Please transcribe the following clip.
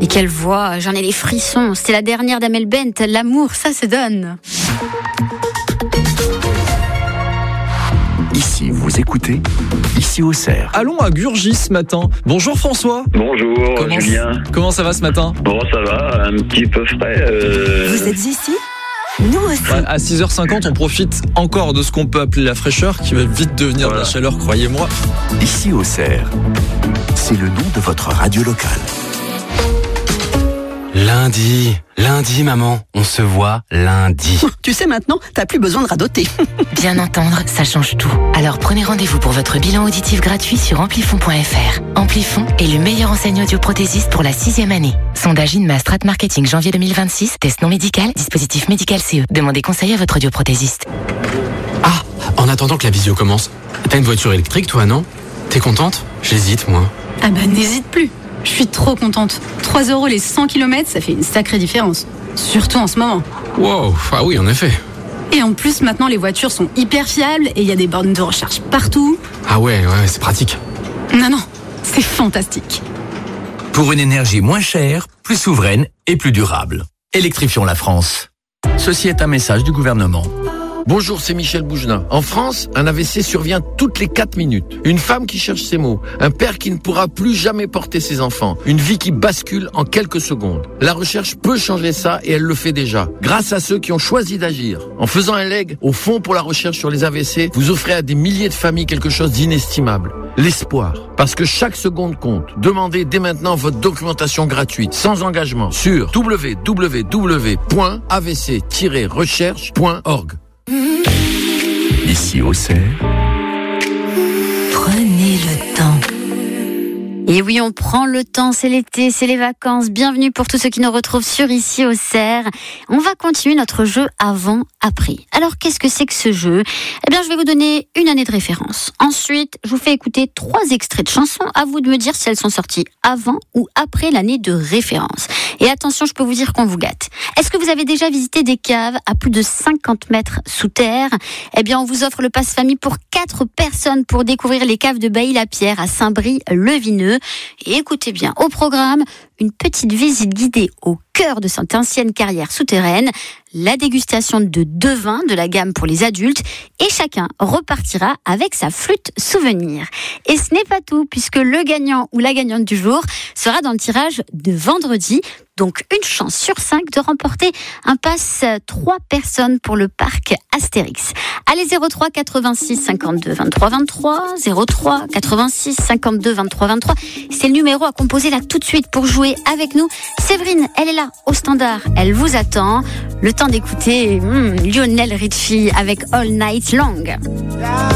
Et quelle voix, j'en ai les frissons. C'était la dernière d'Amel Bent, L'amour, ça se donne. Ici, vous écoutez, ici au Cerf. Allons à Gurgis ce matin. Bonjour François. Bonjour Julien. Comment ça va ce matin? Bon, ça va, un petit peu frais. Vous êtes ici? Nous aussi. À 6h50, on profite encore de ce qu'on peut appeler la fraîcheur, qui va vite devenir de la chaleur, croyez-moi. Ici au Cerf, c'est le nom de votre radio locale. Lundi, maman, on se voit lundi. Tu sais maintenant, t'as plus besoin de radoter. Bien entendre, ça change tout. Alors prenez rendez-vous pour votre bilan auditif gratuit sur amplifon.fr. Amplifon est le meilleur enseignant audioprothésiste pour la 6e année. Sondage INMA Strat Marketing janvier 2026, test non médical, dispositif médical CE. Demandez conseil à votre audioprothésiste. Ah, en attendant que la visio commence, t'as une voiture électrique toi, non? T'es contente? J'hésite, moi. Ah bah n'hésite plus. Je suis trop contente. 3 € les 100 km, ça fait une sacrée différence. Surtout en ce moment. Wow, ah oui, en effet. Et en plus, maintenant, les voitures sont hyper fiables et il y a des bornes de recharge partout. Ah ouais, c'est pratique. Non, c'est fantastique. Pour une énergie moins chère, plus souveraine et plus durable. Électrifions la France. Ceci est un message du gouvernement. Bonjour, c'est Michel Bougenin. En France, un AVC survient toutes les 4 minutes. Une femme qui cherche ses mots. Un père qui ne pourra plus jamais porter ses enfants. Une vie qui bascule en quelques secondes. La recherche peut changer ça et elle le fait déjà. Grâce à ceux qui ont choisi d'agir. En faisant un leg au Fonds pour la recherche sur les AVC, vous offrez à des milliers de familles quelque chose d'inestimable. L'espoir. Parce que chaque seconde compte. Demandez dès maintenant votre documentation gratuite, sans engagement, sur www.avc-recherche.org. Ici au Cerf. Prenez le temps. Et oui, on prend le temps, c'est l'été, c'est les vacances. Bienvenue pour tous ceux qui nous retrouvent sur Ici au Cerf. On va continuer notre jeu avant-après. Alors, qu'est-ce que c'est que ce jeu? Eh bien, je vais vous donner une année de référence. Ensuite, je vous fais écouter 3 extraits de chansons. À vous de me dire si elles sont sorties avant ou après l'année de référence. Et attention, je peux vous dire qu'on vous gâte. Est-ce que vous avez déjà visité des caves à plus de 50 mètres sous terre? Eh bien, on vous offre le passe-famille pour 4 personnes pour découvrir les caves de Bailly-la-Pierre à Saint-Brie-le-Vineux. Et écoutez bien, au programme, une petite visite guidée au cœur de cette ancienne carrière souterraine, la dégustation de 2 vins de la gamme pour les adultes, et chacun repartira avec sa flûte souvenir. Et ce n'est pas tout, puisque le gagnant ou la gagnante du jour sera dans le tirage de vendredi. Donc une chance sur 5 de remporter un pass 3 personnes pour le parc Astérix. Allez, 03 86 52 23 23, 03 86 52 23 23. C'est le numéro à composer là tout de suite pour jouer avec nous. Séverine, elle est là au standard, elle vous attend. Le temps d'écouter Lionel Richie avec All Night Long.